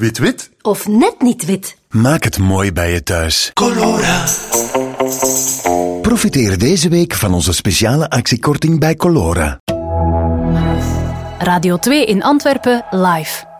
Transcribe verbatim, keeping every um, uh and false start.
Wit-wit. Of net niet wit. Maak het mooi bij je thuis. Colora. Profiteer deze week van onze speciale actiekorting bij Colora. Radio twee in Antwerpen live.